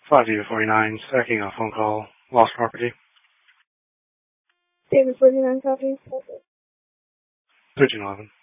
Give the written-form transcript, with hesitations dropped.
5049, stacking a phone call, lost property. David 49 copies. 1311.